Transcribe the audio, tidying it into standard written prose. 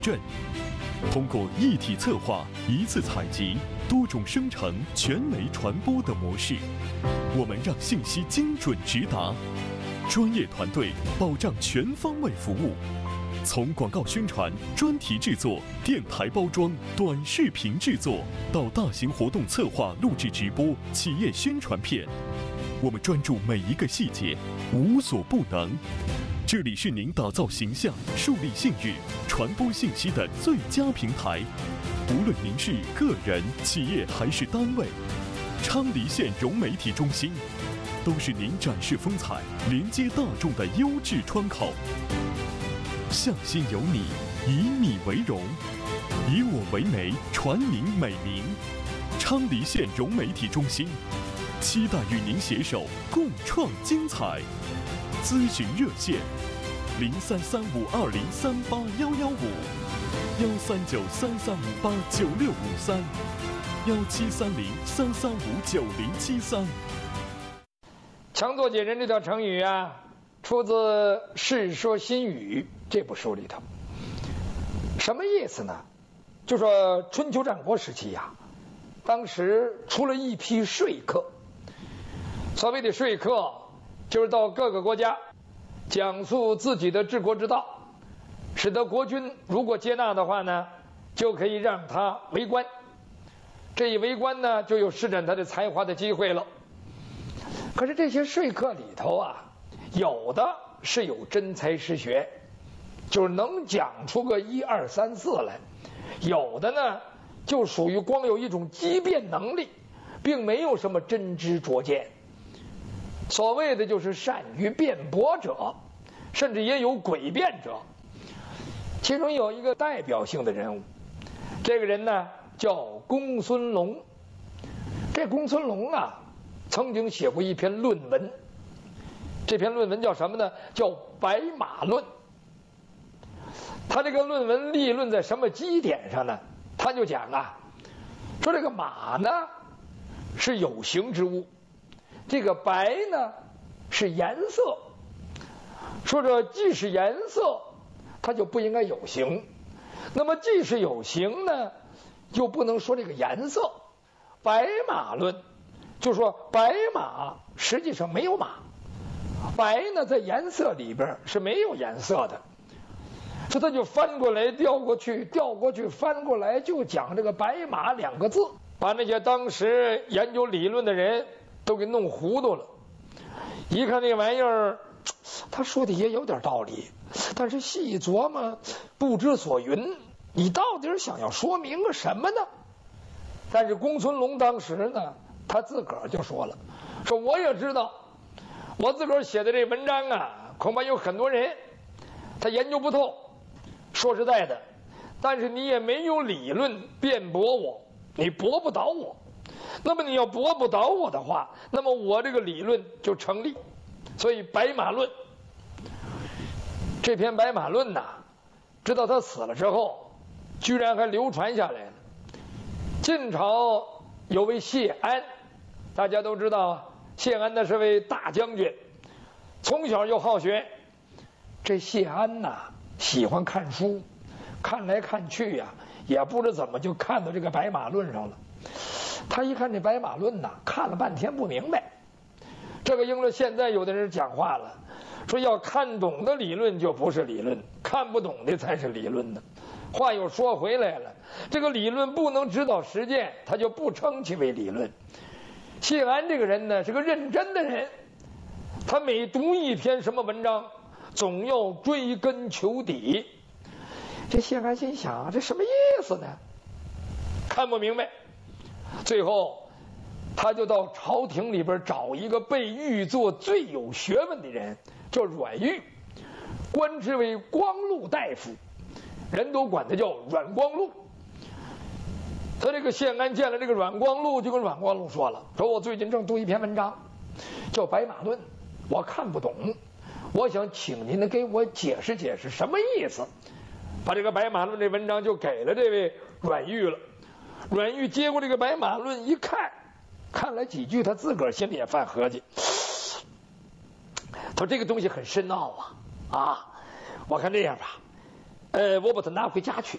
镇。通过一体策划、一次采集、多种生成、全媒传播的模式，我们让信息精准直达，专业团队保障全方位服务。从广告宣传、专题制作、电台包装、短视频制作，到大型活动策划、录制直播、企业宣传片，我们专注每一个细节，无所不能。这里是您打造形象、树立信誉、传播信息的最佳平台。无论您是个人、企业还是单位，昌黎县融媒体中心都是您展示风采、连接大众的优质窗口。向心有你，以你为荣，以我为媒，传您美名。昌黎县融媒体中心，期待与您携手共创精彩。咨询热线：033520381155，1393389653，1730-3359073。 强作解人这条成语啊，出自《世说新语》这部书里头。什么意思呢？就说春秋战国时期呀，当时出了一批说客。所谓的说客，就是到各个国家讲述自己的治国之道，使得国君如果接纳的话呢，就可以让他为官。这一为官呢，就有施展他的才华的机会了。可是这些说客里头啊，有的是有真才实学，就是能讲出个1、2、3、4来；有的呢，就属于光有一种机变能力，并没有什么真知灼见。所谓的就是善于辩驳者，甚至也有诡辩者。其中有一个代表性的人物，这个人呢叫公孙龙。这公孙龙啊，曾经写过一篇论文，这篇论文叫什么呢？叫《白马论》。他这个论文立论在什么基点上呢？他就讲啊，说这个马呢是有形之物，这个白呢是颜色，说这既是颜色，它就不应该有形。那么既是有形呢，就不能说这个颜色。白马论就说白马实际上没有马，白呢在颜色里边是没有颜色的。说他就翻过来调过去，调过去翻过来，就讲这个白马2个字，把那些当时研究理论的人都给弄糊涂了。一看那玩意儿，他说的也有点道理，但是细一琢磨不知所云，你到底想要说明个什么呢？但是公孙龙当时呢，他自个儿就说了，说我也知道我自个儿写的这文章啊，恐怕有很多人他研究不透。说实在的，但是你也没有理论辩驳我，你驳不倒我。那么你要驳不倒我的话，那么我这个理论就成立。所以白马论这篇白马论呐，直到他死了之后，居然还流传下来了。晋朝有位谢安，大家都知道啊，谢安呢是位大将军，从小就好学。这谢安呐喜欢看书，看来看去呀，也不知怎么就看到这个白马论上了。他一看这白马论呐，看了半天不明白。这个应了现在有的人讲话了，说要看懂的理论就不是理论，看不懂的才是理论呢。话又说回来了，这个理论不能指导实践，他就不称其为理论。谢安这个人呢是个认真的人，他每读一篇什么文章，总要追根求底。这谢安心想，这什么意思呢？看不明白。最后他就到朝廷里边找一个被誉作最有学问的人，叫阮玉，官职为光禄大夫，人都管他叫阮光禄。他这个谢安见了这个阮光禄，就跟阮光禄说了，说我最近正读一篇文章叫《白马论》，我看不懂，我想请您给我解释解释什么意思。把这个《白马论》这文章就给了这位阮玉了。阮玉接过这个《白马论》一看，看了几句，他自个儿心里也犯合计，他说这个东西很深奥啊，我看这样吧，我把它拿回家去，